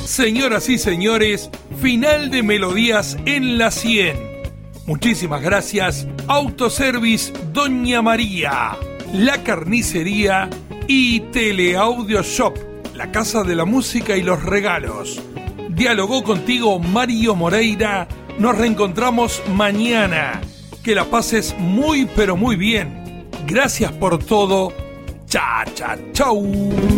Señoras y señores, final de Melodías en la 100. Muchísimas gracias, Autoservice Doña María, La Carnicería y Teleaudio Shop, la casa de la música y los regalos. Dialogó contigo Mario Moreira. Nos reencontramos mañana. Que la pases muy pero muy bien. Gracias por todo. Chau.